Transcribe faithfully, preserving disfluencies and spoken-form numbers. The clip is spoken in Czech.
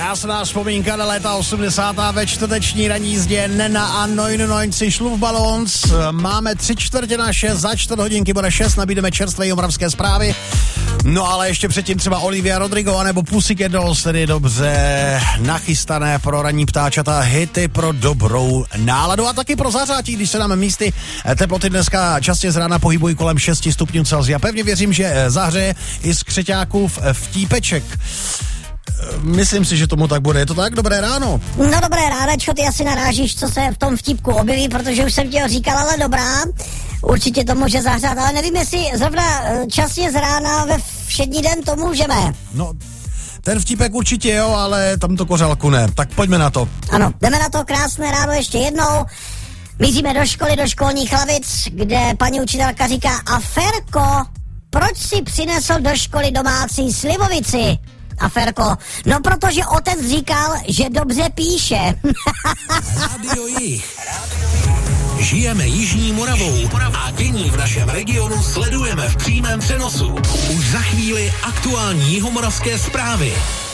Krásná vzpomínka na léta osmdesátá ve čtvrteční ranní jízdě Nena a neunundneunzig Luftballons. Máme tři čtvrtě na šest, za čtvrt hodinky bude šest, nabídeme čerstvé jihomoravské zprávy. No ale ještě předtím třeba Olivia Rodrigo anebo Pussycat Dolls, tedy dobře nachystané pro ranní ptáčata, hity pro dobrou náladu a taky pro zahřátí, když se nám místy teploty dneska častě z rána pohybují kolem šest stupňů Celsia. Pevně věřím, že zahřeje i z křeťáků vtípeček. Myslím si, že tomu tak bude. Je to tak? Dobré ráno. No dobré ráno, čo ty asi narážíš, co se v tom vtipku objeví, protože už jsem ti ho říkal, ale dobrá. Určitě to může zahřát, ale nevím, jestli zrovna časně z rána ve všední den to můžeme. No, ten vtipek určitě jo, ale tam to kořálku ne. Tak pojďme na to. Ano, jdeme na to, krásné ráno ještě jednou. Míříme do školy, do školních lavic, kde paní učitelka říká: a Ferko, proč si přinesl do školy domácí slivovici? A Ferko: no protože otec říkal, že dobře píše. Rádio Jih. Žijeme Jižní Moravou a dění v našem regionu sledujeme v přímém přenosu. Už za chvíli aktuální jihomoravské zprávy.